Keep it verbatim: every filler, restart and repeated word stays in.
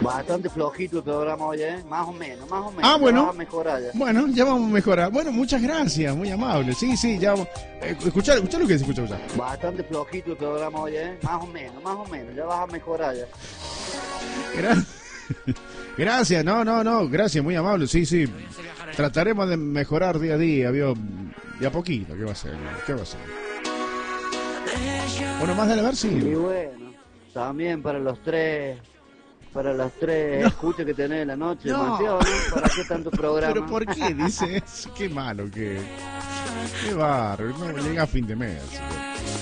Bastante flojito el programa hoy, ¿eh? Más o menos, más o menos. Ah, bueno. Vamos a mejorar ya. Bueno, ya vamos a mejorar. Bueno, muchas gracias, muy amable. Sí, sí, ya vamos. Eh, escuchá, escuchá lo que se escucha ya. Bastante flojito el programa hoy, ¿eh? Más o menos, más o menos. Ya vas a mejorar ya. Gra- Gracias, no, no, no, gracias, muy amable. Sí, sí. Trataremos de mejorar día a día, ¿vio? De a poquito, ¿qué va a ser? ¿Qué va a ser? Bueno, más de la ver, Y sí. bueno, también para los tres, para los tres No. escuchas que tenés en la noche, No. Mateo, ¿no? ¿Para qué tanto programa? Pero ¿por qué dice eso? Qué malo que. Qué barro, no llega a fin de mes.